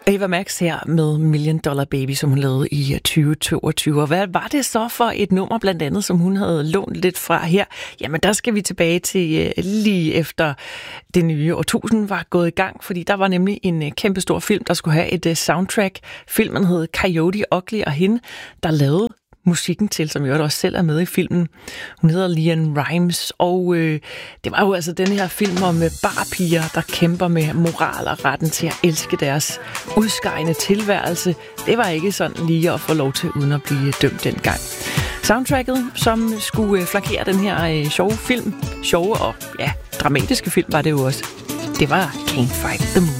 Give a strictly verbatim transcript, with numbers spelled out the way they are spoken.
Ava Max her med Million Dollar Baby, som hun lavede i tyve toogtyve. Og hvad var det så for et nummer, blandt andet, som hun havde lånt lidt fra her? Jamen, der skal vi tilbage til lige efter det nye årtusind var gået i gang, fordi der var nemlig en kæmpestor film, der skulle have et soundtrack. Filmen hed Coyote Ugly, og hende, der lavede musikken til, som jo også selv er med i filmen. Hun hedder LeAnn Rimes, og øh, det var jo altså den her film om barpiger, der kæmper med moral og retten til at elske deres udskejende tilværelse. Det var ikke sådan lige at få lov til, uden at blive dømt dengang. Soundtracket, som skulle flankere den her øh, sjove film, sjove og ja, dramatiske film var det jo også. Det var Can't Fight the Moon.